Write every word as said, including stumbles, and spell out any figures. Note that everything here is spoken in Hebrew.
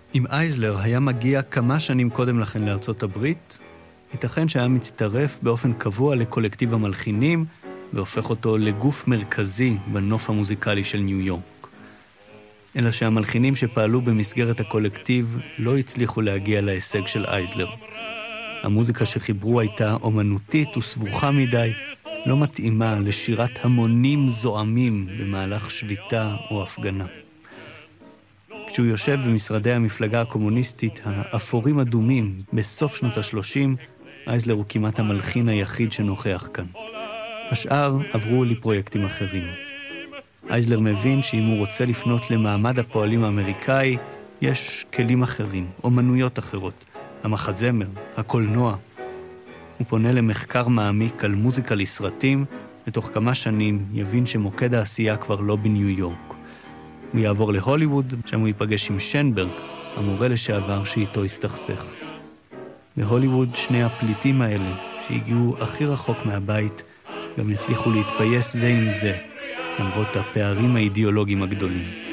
אם אייזלר היה מגיע כמה שנים קודם לכן לארצות הברית, ייתכן שהיה מצטרף באופן קבוע לקולקטיב המלחינים, והופך אותו לגוף מרכזי בנוף המוזיקלי של ניו יורק. אלא שהמלחינים שפעלו במסגרת הקולקטיב לא הצליחו להגיע להישג של אייזלר. המוזיקה שחיברו הייתה אומנותית וסבוכה מדי, לא מתאימה לשירת המונים זועמים במהלך שביתה או הפגנה. כשהוא יושב במשרדי המפלגה הקומוניסטית האפורים אדומים בסוף שנות ה-שלושים, אייזלר הוא כמעט המלחין היחיד שנוכח כאן. השאר עברו לפרויקטים אחרים. אייזלר מבין שאם הוא רוצה לפנות למעמד הפועלים האמריקאי, יש כלים אחרים, אומנויות אחרות, המחזמר, הקולנוע. הוא פונה למחקר מעמיק על מוזיקה לסרטים, ותוך כמה שנים יבין שמוקד העשייה כבר לא בניו יורק. הוא יעבור להוליווד, שם הוא ייפגש עם שנברג, המורה לשעבר שאיתו הסתכסך. בהוליווד שני הפליטים האלה, שהגיעו הכי רחוק מהבית, גם הצליחו להתפייס זה עם זה, למרות הפערים האידיאולוגיים הגדולים.